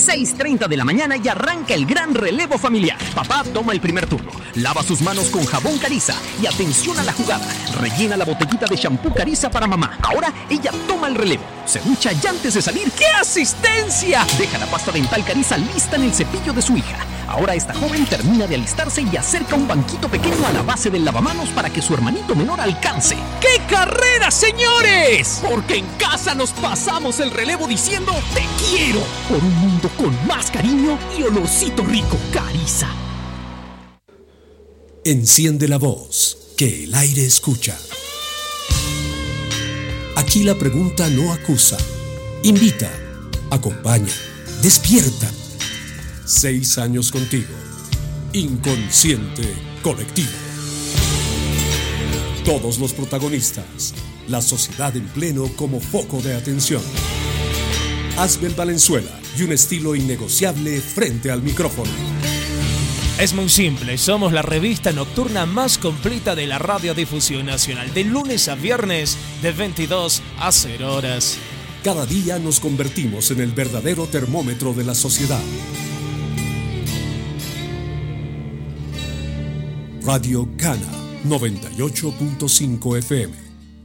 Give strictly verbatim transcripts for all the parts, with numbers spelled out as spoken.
seis treinta de la mañana y arranca el gran relevo familiar. Papá toma el primer turno, lava sus manos con jabón Cariza y atención a la jugada. Rellena la botellita de shampoo Cariza para mamá. Ahora ella toma el relevo, se ducha y antes de salir, ¡qué asistencia! Deja la pasta dental Cariza lista en el cepillo de su hija. Ahora esta joven termina de alistarse y acerca un banquito pequeño a la base del lavamanos para que su hermanito menor alcance. ¡Qué carrera, señores! Porque en casa nos pasamos el relevo diciendo te quiero por un mundo con más cariño y olorcito rico. Cariza. Enciende la voz, que el aire escucha. Aquí la pregunta no acusa, invita, acompaña, despierta. Seis años contigo. Inconsciente colectivo. Todos los protagonistas. La sociedad en pleno como foco de atención. Asbel Valenzuela y un estilo innegociable frente al micrófono. Es muy simple, somos la revista nocturna más completa de la radiodifusión nacional, de lunes a viernes, de veintidós a cero horas. Cada día nos convertimos en el verdadero termómetro de la sociedad. Radio Cana noventa y ocho punto cinco F M.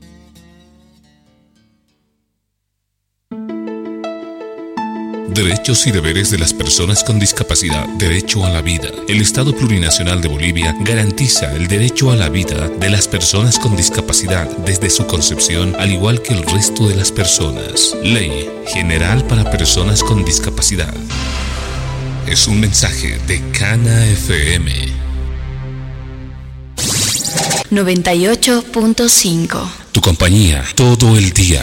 Derechos y deberes de las personas con discapacidad. Derecho a la vida. El Estado Plurinacional de Bolivia garantiza el derecho a la vida de las personas con discapacidad desde su concepción, al igual que el resto de las personas. Ley General para Personas con Discapacidad. Es un mensaje de Cana F M. noventa y ocho punto cinco. Tu compañía todo el día.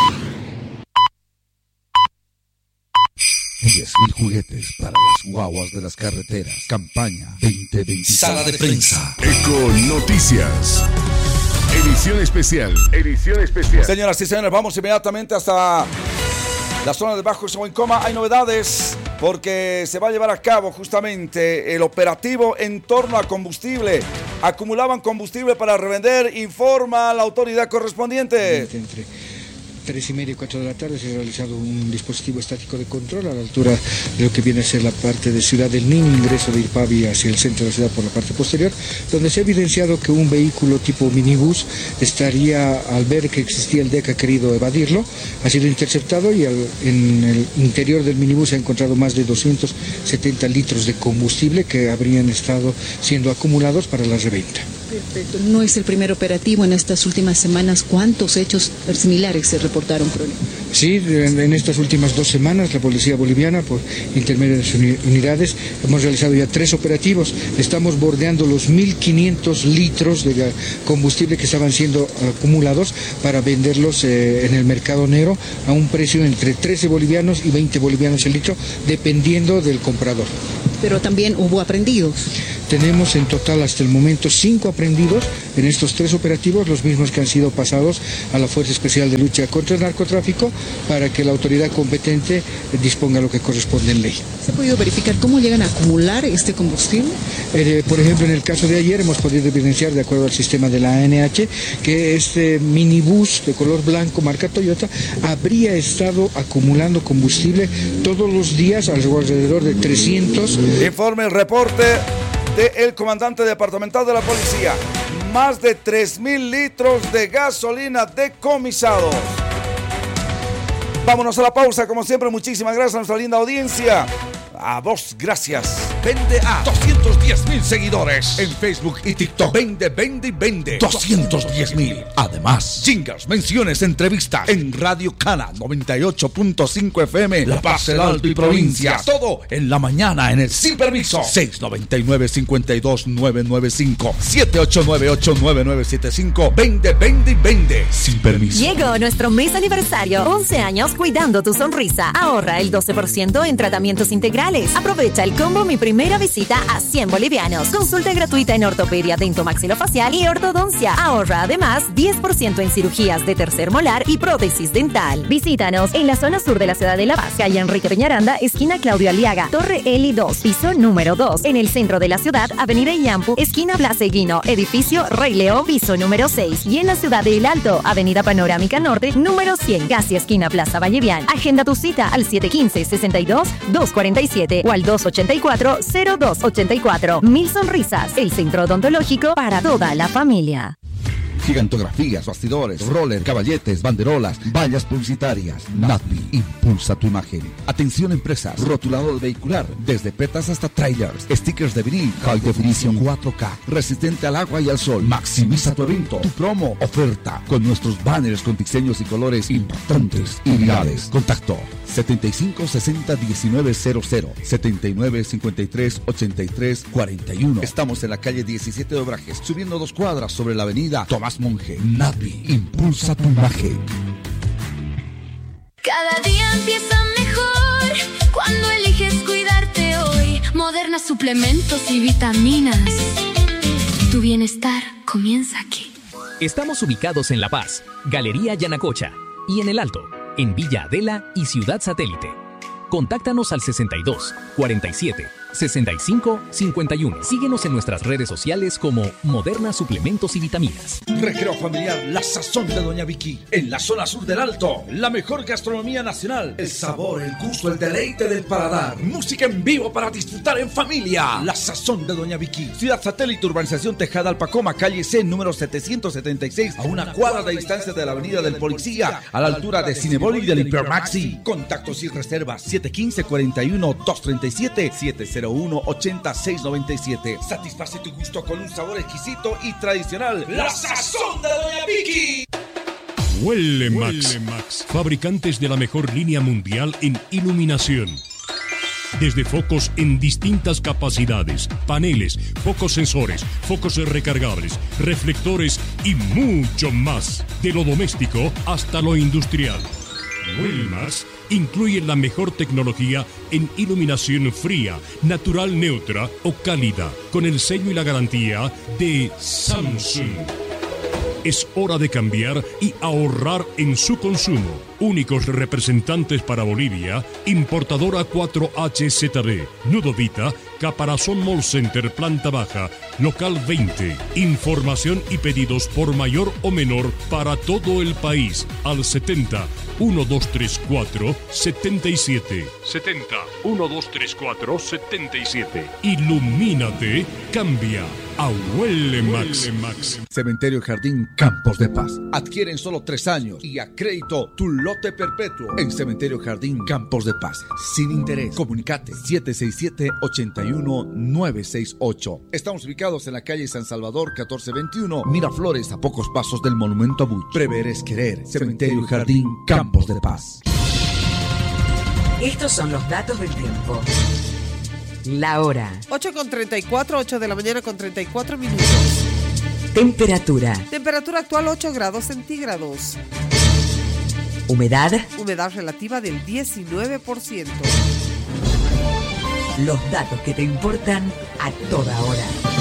diez mil juguetes para las guaguas de las carreteras. Campaña veinte veintiséis. Sala de prensa. Eco Noticias. Edición especial. Edición especial. Señoras y señores, vamos inmediatamente hasta la zona de Bajo Somoncoma. Hay novedades porque se va a llevar a cabo justamente el operativo en torno a combustible. Acumulaban combustible para revender, informa la autoridad correspondiente. Entre tres y media y cuatro de la tarde se ha realizado un dispositivo estático de control a la altura de lo que viene a ser la parte de Ciudad del Niño, ingreso de Irpavi hacia el centro de la ciudad por la parte posterior, donde se ha evidenciado que un vehículo tipo minibús estaría, al ver que existía el D E C, ha querido evadirlo, ha sido interceptado y al, en el interior del minibús se ha encontrado más de doscientos setenta litros de combustible que habrían estado siendo acumulados para la reventa. Perfecto. No es el primer operativo en estas últimas semanas. ¿Cuántos hechos similares se reportaron, coronel? Sí, en, en estas últimas dos semanas la policía boliviana, por intermedio de sus unidades, hemos realizado ya tres operativos. Estamos bordeando los mil quinientos litros de combustible que estaban siendo acumulados para venderlos eh, en el mercado negro a un precio entre trece bolivianos y veinte bolivianos el litro, dependiendo del comprador. Pero también hubo aprendidos. Tenemos en total hasta el momento cinco aprendidos en estos tres operativos, los mismos que han sido pasados a la Fuerza Especial de Lucha contra el Narcotráfico para que la autoridad competente disponga lo que corresponde en ley. ¿Se ha podido verificar cómo llegan a acumular este combustible? Eh, por ejemplo, en el caso de ayer hemos podido evidenciar, de acuerdo al sistema de la A N H, que este minibús de color blanco marca Toyota habría estado acumulando combustible todos los días, alrededor de trescientos. Informe el reporte del comandante departamental de la policía. Más de tres mil litros de gasolina decomisados. Vámonos a la pausa, como siempre, muchísimas gracias a nuestra linda audiencia. A vos, gracias. Vende a doscientos diez mil seguidores en Facebook y TikTok. Vende, vende y vende. doscientos diez mil. Además, jingles, menciones, entrevistas en Radio Cana noventa y ocho punto cinco F M, La Paz, el Alto y Provincia. Todo en la mañana en el Sin Permiso. seis nueve nueve, cinco dos nueve nueve cinco, siete ocho nueve ocho nueve nueve siete cinco. Vende, vende y vende. Sin Permiso. Llegó nuestro mes aniversario. once años cuidando tu sonrisa. Ahorra el doce por ciento en tratamientos integrales. Aprovecha el combo Mi Primer primera visita a cien bolivianos. Consulta gratuita en ortopedia dentomaxilofacial y ortodoncia. Ahorra además diez por ciento en cirugías de tercer molar y prótesis dental. Visítanos en la zona sur de la ciudad de La Paz, calle Enrique Peñaranda, esquina Claudio Aliaga, Torre Eli dos, piso número dos. En el centro de la ciudad, avenida Iampu, esquina Plaza Eguino, edificio Rey León, piso número seis. Y en la ciudad de El Alto, avenida Panorámica Norte, número cien, casi esquina Plaza Vallevian. Agenda tu cita al siete uno cinco, seis dos, dos cuatro siete o al dos ocho cuatro, cero dos ocho cuatro. Mil Sonrisas, el centro odontológico para toda la familia. Gigantografías, bastidores, roller, caballetes, banderolas, vallas publicitarias. Natbi, impulsa tu imagen. Atención empresas, rotulador vehicular, desde petas hasta trailers, stickers de vinil, high definition cuatro K, resistente al agua y al sol. Maximiza tu evento, tu promo, oferta, con nuestros banners con diseños y colores impactantes y virales. Contacto setenta y cinco sesenta diecinueve cero cero, setenta y nueve cincuenta y tres ochenta y tres cuarenta y uno. Estamos en la calle diecisiete de Obrajes, subiendo dos cuadras sobre la avenida Tomás Monje. Natbi, impulsa tu imagen. Cada día empieza mejor cuando eliges cuidarte hoy. Moderna suplementos y vitaminas. Tu bienestar comienza aquí. Estamos ubicados en La Paz, Galería Yanacocha, y en El Alto, en Villa Adela y Ciudad Satélite. Contáctanos al sesenta y dos, cuarenta y siete, sesenta y cinco, cincuenta y uno. Síguenos en nuestras redes sociales como Moderna Suplementos y Vitaminas. Recreo familiar La Sazón de Doña Vicky. En la zona sur del Alto. La mejor gastronomía nacional. El sabor, el gusto, el deleite del paladar. Música en vivo para disfrutar en familia. La Sazón de Doña Vicky. Ciudad Satélite, urbanización Tejada Alpacoma, calle C, número setecientos setenta y seis. A una cuadra de distancia de la avenida del Policía. A la altura de Cinebol y del Hipermaxi. Contactos y reservas siete uno cinco, cuarenta y uno, dos treinta y siete, siete cero uno, ochenta, seis noventa y siete. Satisface tu gusto con un sabor exquisito y tradicional. La Sazón de Doña Vicky. Huele Max, Max, fabricantes de la mejor línea mundial en iluminación. Desde focos en distintas capacidades, paneles, focos sensores, focos recargables, reflectores y mucho más. De lo doméstico hasta lo industrial. Wilmax incluye la mejor tecnología en iluminación fría, natural neutra o cálida, con el sello y la garantía de Samsung. Es hora de cambiar y ahorrar en su consumo. Únicos representantes para Bolivia, importadora cuatro H Z B, Nudovita, Caparazón Mall Center, planta baja, local veinte. Información y pedidos por mayor o menor para todo el país al setenta, uno dos tres cuatro, setenta y siete. setenta, uno dos tres cuatro, setenta y siete. Ilumínate, cambia a Huele Max. Max. Cementerio Jardín Campos de Paz. Adquieren solo tres años y a crédito tu lote perpetuo en Cementerio Jardín Campos de Paz. Sin interés. Comunicate siete seis siete, ocho uno, nueve seis ocho. Estamos ubicados en la calle San Salvador catorce veintiuno, Miraflores, a pocos pasos del Monumento a Buch. Prever es querer. Cementerio Jardín Campos de Paz. Estos son los datos del tiempo. La hora. ocho con treinta y cuatro, ocho de la mañana con treinta y cuatro minutos. Temperatura. Temperatura actual ocho grados centígrados. Humedad. Humedad relativa del diecinueve por ciento. Los datos que te importan a toda hora.